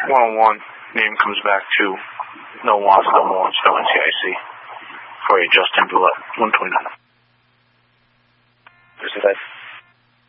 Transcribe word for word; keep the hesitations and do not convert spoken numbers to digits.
one-on-one, name comes back to no wants, no more, no N C I C. For a Justin Bullet, one twenty-nine.